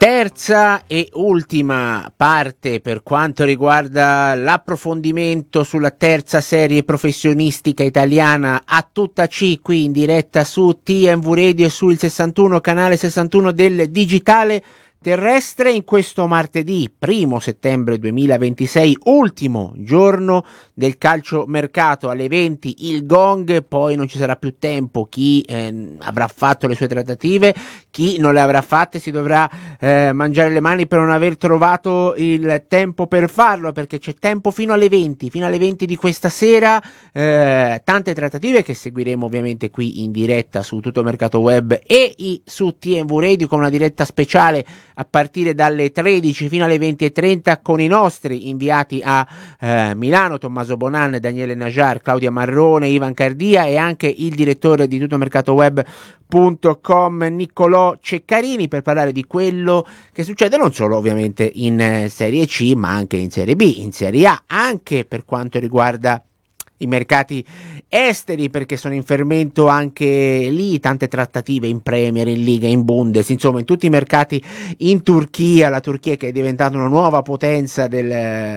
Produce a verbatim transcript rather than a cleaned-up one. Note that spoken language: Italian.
Terza e ultima parte per quanto riguarda l'approfondimento sulla terza serie professionistica italiana a tutta C, qui in diretta su T M V Radio e sul sessantuno, canale sessantuno del digitale terrestre. In questo martedì primo settembre duemilaventisei, ultimo giorno del calciomercato, alle venti il gong, poi non ci sarà più tempo. Chi eh, avrà fatto le sue trattative, chi non le avrà fatte si dovrà eh, mangiare le mani per non aver trovato il tempo per farlo, perché c'è tempo fino alle venti, fino alle venti di questa sera, eh, tante trattative che seguiremo ovviamente qui in diretta su Tutto Mercato Web e i, su T M V Radio, con una diretta speciale a partire dalle tredici fino alle venti e trenta con i nostri inviati a eh, Milano, Tommaso Bonan, Daniele Najar, Claudia Marrone, Ivan Cardia, e anche il direttore di tuttomercatoweb punto com Niccolò Ceccarini, per parlare di quello che succede non solo ovviamente in eh, Serie C, ma anche in Serie B, in Serie A, anche per quanto riguarda i mercati esteri, perché sono in fermento anche lì tante trattative in Premier, in Liga, in Bundes, insomma in tutti i mercati, in Turchia, la Turchia che è diventata una nuova potenza del